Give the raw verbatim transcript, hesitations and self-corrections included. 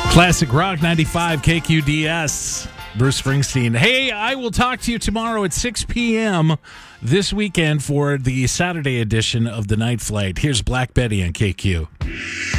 Classic Rock ninety-five K Q D S. Bruce Springsteen. Hey, I will talk to you tomorrow at six p.m. this weekend for the Saturday edition of the Night Flight. Here's Black Betty on K Q.